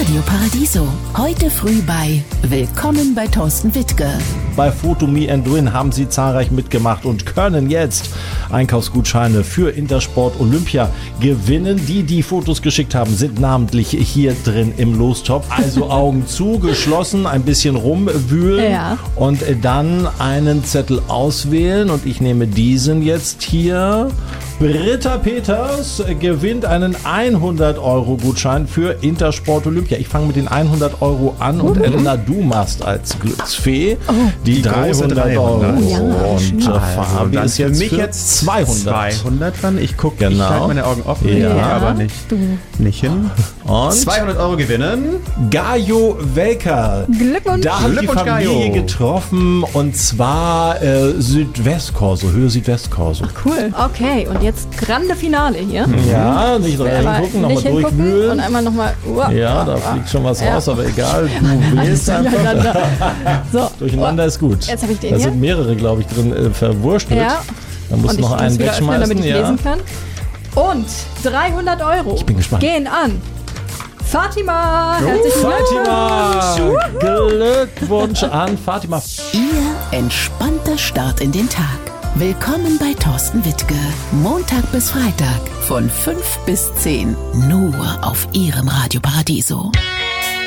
Radio Paradiso. Heute früh bei Willkommen bei Thorsten Wittke. Bei Photo Me and Win haben Sie zahlreich mitgemacht und können jetzt Einkaufsgutscheine für Intersport Olympia gewinnen. Die Fotos geschickt haben, sind namentlich hier drin im Lostopf. Also Augen zu, geschlossen, ein bisschen rumwühlen und dann einen Zettel auswählen. Und ich nehme diesen jetzt hier. Britta Peters gewinnt einen 100-Euro-Gutschein für Intersport Olympia. Ich fange mit den 100 Euro an und Elena, du machst als Glücksfee die 300 Euro. Ja, und Fabi ist jetzt für mich jetzt 200. 200 dann. Ich gucke, genau. Ich halte meine Augen offen, aber nicht hin. Und 200 Euro gewinnen. Gajo Welker. Glückwunsch. Da hat die Familie Gajo getroffen und zwar Südwestkorso, Höhe Südwestkorso. Cool. Okay, und jetzt grande Finale hier. Ja, nicht reingucken, nochmal durchwühlen. Und einmal nochmal. Ja, da fliegt schon was raus, aber egal, du wählst einfach. So. Durcheinander ist gut. Jetzt habe ich den da hier. sind mehrere, glaube ich, drin verwurschtelt. Ja. Da musst du noch einen wegschmeißen. Damit ich lesen kann. Und 300 Euro ich bin gespannt. gehen an Fatima. Herzlichen Fatima! Glückwunsch an Fatima. Ihr entspannter Start in den Tag. Willkommen bei Thorsten Wittke. Montag bis Freitag von 5 bis 10. Nur auf Ihrem Radio Paradiso.